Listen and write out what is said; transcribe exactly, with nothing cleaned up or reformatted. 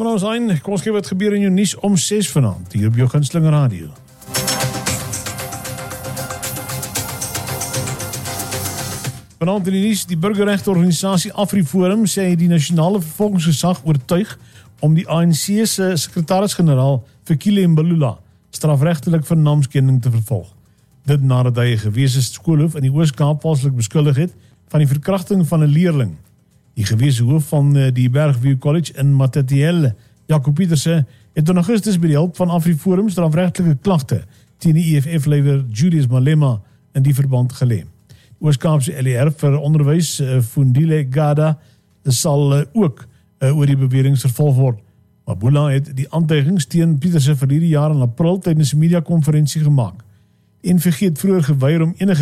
maar ons een, kom ons kyk wat gebeur in jou nuus om ses vanaand, hier op jou gunsteling radio. Vanaand in die nuus, die burgerregteorganisasie AfriForum sê die nasionale vervolgingsgesag oortuig om die A N C se sekretaris-generaal Fikile Mbalula strafregtelik vir naamskending te vervolg. Dit nadat hy 'n gewese skoolhoof in die Oos-Kaap valslik beskuldig het van die verkrachting van 'n leerling. Die gewese hoof van die Bergview College in Matatiele, Jacob Pieterse, het in Augustus by die hulp van AfriForum strafregtelike klagte teen die E F F-leier Julius Malema in die verband gelê. Die Oos-Kaapse L E R vir onderwys, Fundile Gada, sal ook oor die beweringe vervolg word. Mabula het die aantuigings teen Pieterse vir hierdie jaar in April tydens 'n media-konferensie gemaak. Die N V G het vroeër geweier om enige